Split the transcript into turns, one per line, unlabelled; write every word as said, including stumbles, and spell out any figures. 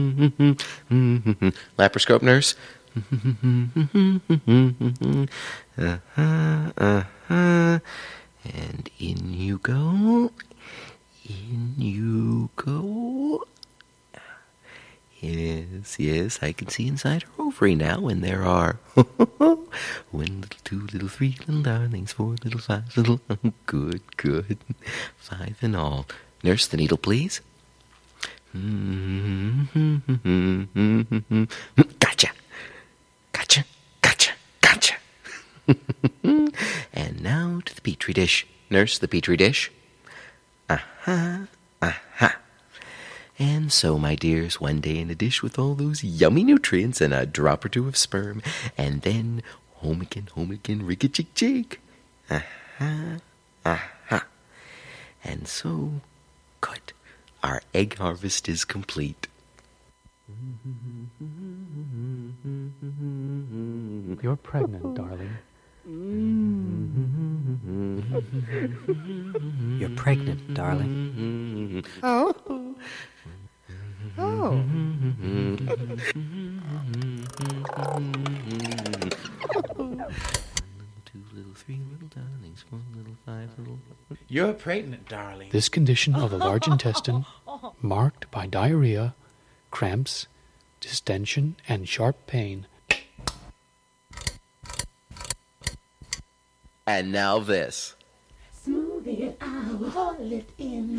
Laparoscope nurse. Uh-huh, uh-huh. And in you go. In you go. Yes, yes, I can see inside her ovary now, and there are one little, two little, three little darlings, four little, five little. Good, good. Five in all. Nurse, the needle, please. Gotcha. Gotcha. Gotcha. Gotcha. And now to the petri dish. Nurse, the petri dish. Aha. Aha. And so, my dears, one day in a dish with all those yummy nutrients and a drop or two of sperm, and then home again, home again, rig-a-jig-jig. Aha. Aha. And so, good. Our egg harvest is complete.
You're pregnant, darling.
You're pregnant, darling.
Oh. Oh.
Two little, three little darlings, one little, five little.
You're pregnant, darling.
This condition of the large intestine, marked by diarrhea, cramps, distension, and sharp pain.
And now this.
Smooth it out, haul it in.